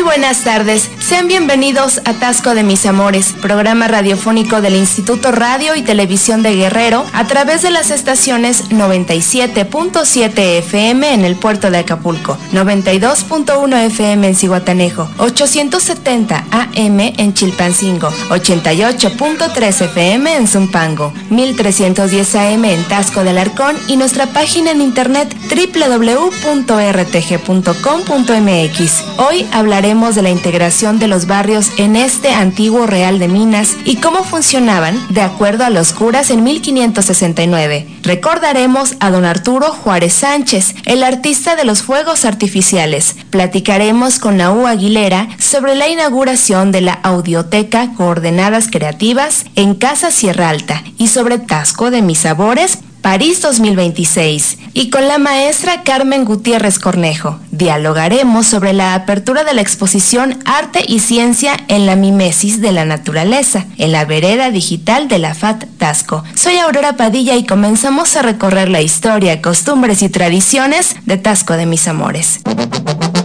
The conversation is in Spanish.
buenas tardes, sean bienvenidos a Tasco de Mis Amores, programa radiofónico del Instituto Radio y Televisión de Guerrero a través de las estaciones 97.7 FM en el puerto de Acapulco, 92.1 FM en Zihuatanejo, 870 AM en Chilpancingo, 88.3 FM en Zumpango, 1310 AM en Tasco del Arcón y nuestra página en internet www.rtg.com.mx. Hoy hablaremos de la integración de los barrios en este antiguo Real de Minas y cómo funcionaban de acuerdo a los curas en 1569. Recordaremos a don Arturo Juárez Sánchez, el artista de los fuegos artificiales. Platicaremos con Naú Aguilera sobre la inauguración de la Audioteca Coordenadas Creativas en Casa Sierra Alta y sobre Tasco de Mis Sabores, París 2026. Y con la maestra Carmen Gutiérrez Cornejo dialogaremos sobre la apertura de la exposición Arte y Ciencia en la Mimesis de la Naturaleza, en la vereda digital de la FAT Tasco. Soy Aurora Padilla y comenzamos a recorrer la historia, costumbres y tradiciones de Tasco de Mis Amores.